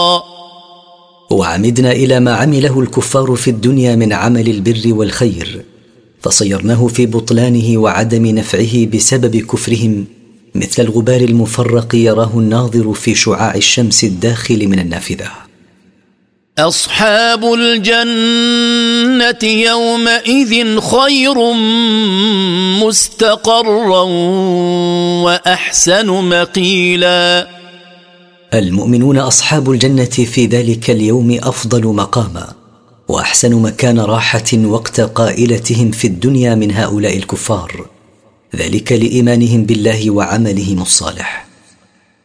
وعمدنا إلى ما عمله الكفار في الدنيا من عمل البر والخير، فصيرناه في بطلانه وعدم نفعه بسبب كفرهم، مثل الغبار المفرق يراه الناظر في شعاع الشمس الداخل من النافذة. أصحاب الجنة يومئذ خير مستقرا وأحسن مقيلا. المؤمنون أصحاب الجنة في ذلك اليوم أفضل مقاما وأحسن مكان راحة وقت قائلتهم في الدنيا من هؤلاء الكفار، ذلك لإيمانهم بالله وعملهم الصالح.